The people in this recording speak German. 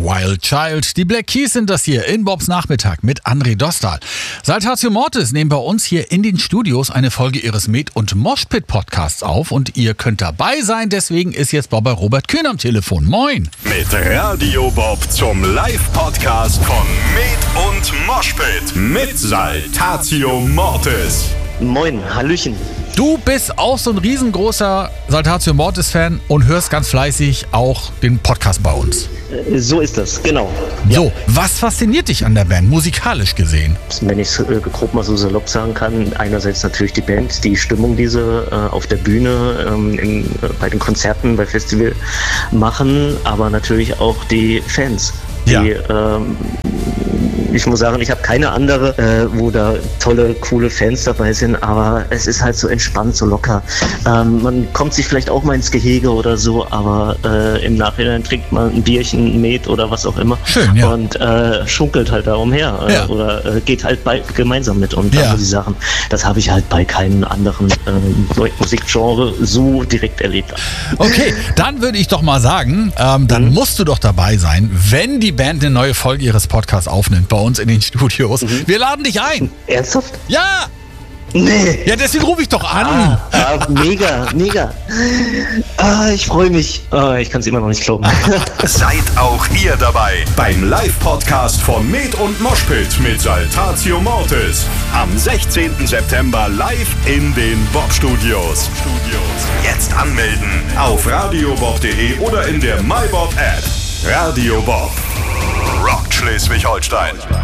Wild Child. Die Black Keys sind das hier in Bobs Nachmittag mit André Dostal. Saltatio Mortis nehmen bei uns hier in den Studios eine Folge ihres Med- und Moshpit-Podcasts auf und ihr könnt dabei sein. Deswegen ist jetzt Bob bei Robert Kühn am Telefon. Moin! Mit Radio Bob zum Live-Podcast von Med- und Moshpit mit Saltatio Mortis. Moin, Hallöchen. Du bist auch so ein riesengroßer Saltatio Mortis-Fan und hörst ganz fleißig auch den Podcast bei uns. So ist das, genau. So, was fasziniert dich an der Band, musikalisch gesehen? Wenn ich es grob mal so salopp sagen kann, einerseits natürlich die Band, die Stimmung, die sie auf der Bühne, bei den Konzerten, bei Festival machen, aber natürlich auch die Fans. Die, ich muss sagen, ich habe keine andere, wo da tolle, coole Fans dabei sind, aber es ist halt so entspannt, so locker. Man kommt sich vielleicht auch mal ins Gehege oder so, aber im Nachhinein trinkt man ein Bierchen, Met oder was auch immer. Schön, ja. Und schunkelt halt da umher oder geht halt gemeinsam mit. Und das sind die Sachen, das habe ich halt bei keinem anderen Musikgenre so direkt erlebt. Okay, dann würde ich doch mal sagen, dann musst du doch dabei sein, wenn die Band eine neue Folge ihres Podcasts aufnimmt bei uns in den Studios. Wir laden dich ein. Ernsthaft? Ja! Nee. Ja, deswegen rufe ich doch an. Mega. Ich freue mich. Ich kann es immer noch nicht glauben. Seid auch ihr dabei beim Live-Podcast von Med- und Moshpit mit Saltatio Mortis. Am 16. September live in den Bob-Studios. Jetzt anmelden auf radiobob.de oder in der MyBob-App. Radio Bob. Rockt Schleswig-Holstein.